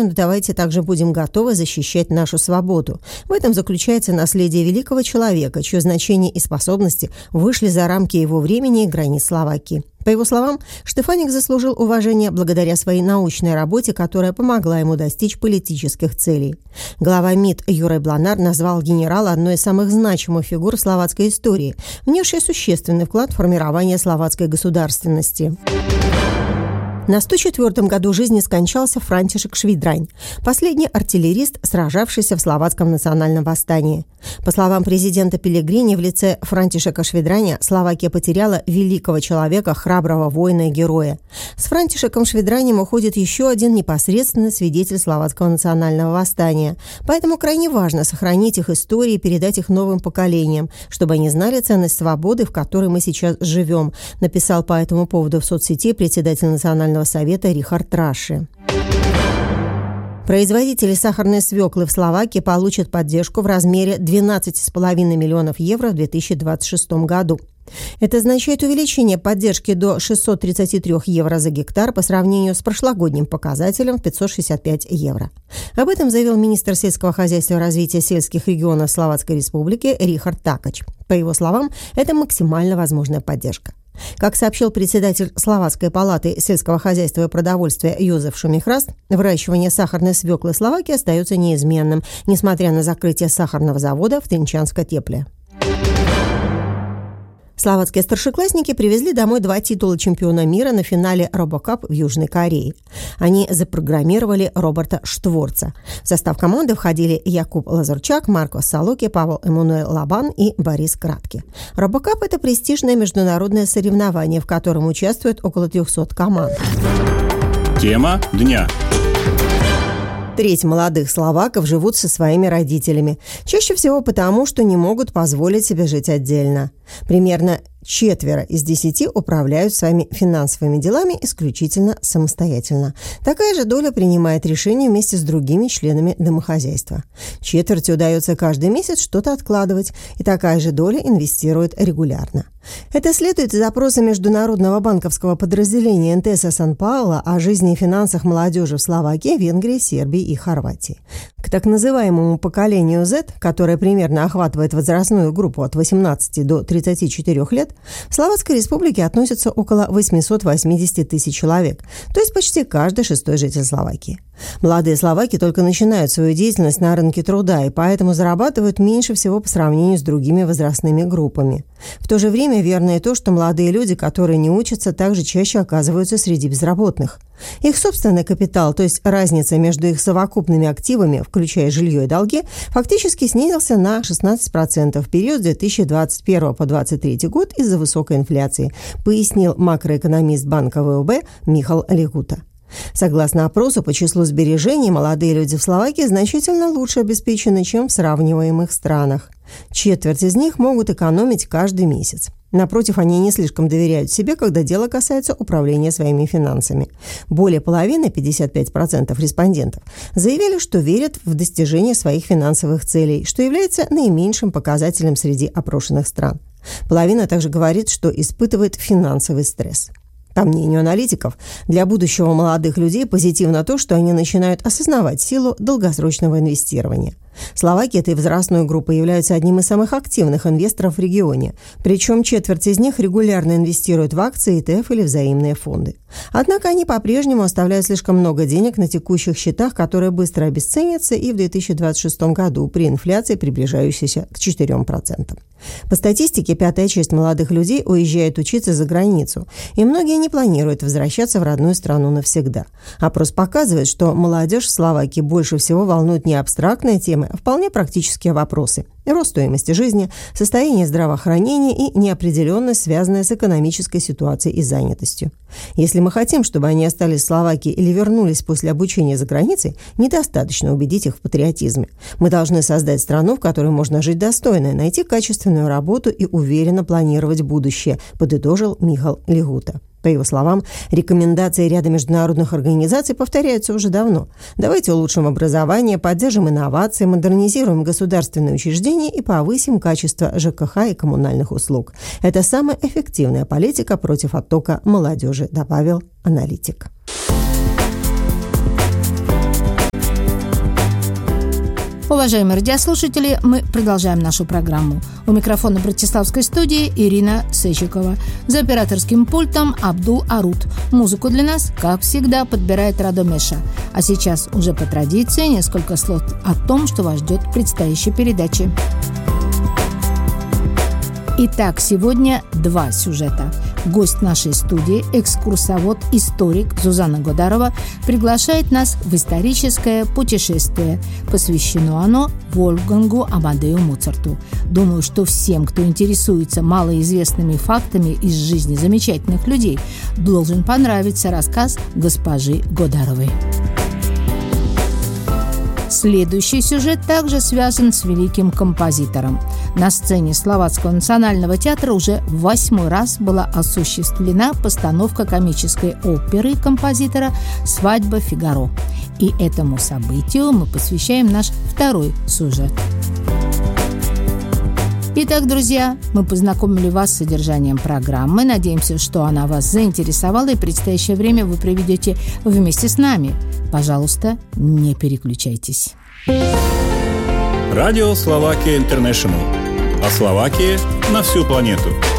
но давайте также будем готовы защищать нашу свободу. В этом заключается наследие великого человека, чье значение и способности вышли за рамки его времени и границ Словакии. По его словам, Штефаник заслужил уважение благодаря своей научной работе, которая помогла ему достичь политических целей. Глава МИД Юрий Бланар назвал генерала одной из самых значимых фигур словацкой истории, внесшей существенный вклад в формирование словацкой государственности. На 104-м году жизни скончался Франтишек Швидрань, последний артиллерист, сражавшийся в словацком национальном восстании. По словам президента Пеллегрини, в лице Франтишека Швидраня Словакия потеряла великого человека, храброго воина и героя. С Франтишеком Швидранем уходит еще один непосредственный свидетель словацкого национального восстания. Поэтому крайне важно сохранить их истории и передать их новым поколениям, чтобы они знали ценность свободы, в которой мы сейчас живем, написал по этому поводу в соцсети председатель Национального совета Рихард Раши. Производители сахарной свеклы в Словакии получат поддержку в размере 12,5 миллионов евро в 2026 году. Это означает увеличение поддержки до 633 евро за гектар по сравнению с прошлогодним показателем в 565 евро. Об этом заявил министр сельского хозяйства и развития сельских регионов Словацкой Республики Рихард Такач. По его словам, это максимально возможная поддержка. Как сообщил председатель Словацкой палаты сельского хозяйства и продовольствия Йозеф Шумихраст, выращивание сахарной свеклы в Словакии остается неизменным, несмотря на закрытие сахарного завода в Тринчанско-Тепле. Словацкие старшеклассники привезли домой 2 титула чемпиона мира на финале RoboCup в Южной Корее. Они запрограммировали Роберта Штворца. В состав команды входили Якуб Лазурчак, Марко Салоки, Павел Эммануэль Лабан и Борис Кратки. RoboCup – это престижное международное соревнование, в котором участвует около 300 команд. Тема дня. Треть молодых словаков живут со своими родителями. Чаще всего потому, что не могут позволить себе жить отдельно. Примерно 4 из 10 управляют своими финансовыми делами исключительно самостоятельно. Такая же доля принимает решения вместе с другими членами домохозяйства. 4 удается каждый месяц что-то откладывать, и такая же доля инвестирует регулярно. Это следует из опроса международного банковского подразделения НТС Сан-Пауло о жизни и финансах молодежи в Словакии, Венгрии, Сербии и Хорватии. К так называемому поколению Z, которое примерно охватывает возрастную группу от 18 до 34 лет, в Словацкой Республике относятся около 880 тысяч человек, то есть почти каждый 6-й житель Словакии. Молодые словаки только начинают свою деятельность на рынке труда и поэтому зарабатывают меньше всего по сравнению с другими возрастными группами. В то же время верно и то, что молодые люди, которые не учатся, также чаще оказываются среди безработных. Их собственный капитал, то есть разница между их совокупными активами, включая жилье и долги, фактически снизился на 16% в период с 2021 по 2023 год из-за высокой инфляции, пояснил макроэкономист банка ВТБ Михал Легута. Согласно опросу, по числу сбережений молодые люди в Словакии значительно лучше обеспечены, чем в сравниваемых странах. 1/4 из них могут экономить каждый месяц. Напротив, они не слишком доверяют себе, когда дело касается управления своими финансами. Более половины, 55% респондентов, заявили, что верят в достижение своих финансовых целей, что является наименьшим показателем среди опрошенных стран. Половина также говорит, что испытывает финансовый стресс. По мнению аналитиков, для будущего молодых людей позитивно то, что они начинают осознавать силу долгосрочного инвестирования. Словаки этой возрастной группы являются одним из самых активных инвесторов в регионе, причем 1/4 из них регулярно инвестируют в акции, ETF или взаимные фонды. Однако они по-прежнему оставляют слишком много денег на текущих счетах, которые быстро обесценятся и в 2026 году при инфляции, приближающейся к 4%. По статистике, 1/5 часть молодых людей уезжает учиться за границу, и многие не планируют возвращаться в родную страну навсегда. Опрос показывает, что молодежь в Словакии больше всего волнует не абстрактные темы, а вполне практические вопросы. Рост стоимости жизни, состояние здравоохранения и неопределенность, связанная с экономической ситуацией и занятостью. Если мы хотим, чтобы они остались в Словакии или вернулись после обучения за границей, недостаточно убедить их в патриотизме. Мы должны создать страну, в которой можно жить достойно, найти качественную работу и уверенно планировать будущее, подытожил Михал Легута. По его словам, рекомендации ряда международных организаций повторяются уже давно. Давайте улучшим образование, поддержим инновации, модернизируем государственные учреждения и повысим качество ЖКХ и коммунальных услуг. Это самая эффективная политика против оттока молодежи, добавил аналитик. Уважаемые радиослушатели, мы продолжаем нашу программу. У микрофона Братиславской студии Ирина Сычикова. За операторским пультом Абдул Арут. Музыку для нас, как всегда, подбирает Радомеша. А сейчас уже по традиции несколько слов о том, что вас ждет в предстоящей передаче. Итак, сегодня два сюжета. Гость нашей студии, экскурсовод, историк Зузанна Годарова, приглашает нас в историческое путешествие. Посвящено оно Вольфгангу Амадею Моцарту. Думаю, что всем, кто интересуется малоизвестными фактами из жизни замечательных людей, должен понравиться рассказ госпожи Годаровой. Следующий сюжет также связан с великим композитором. На сцене Словацкого национального театра уже в 8-й раз была осуществлена постановка комической оперы композитора «Свадьба Фигаро». И этому событию мы посвящаем наш второй сюжет. Итак, друзья, мы познакомили вас с содержанием программы. Надеемся, что она вас заинтересовала, и предстоящее время вы проведете вместе с нами. Пожалуйста, не переключайтесь. Радио Словакия Интернешнл. О Словакии на всю планету.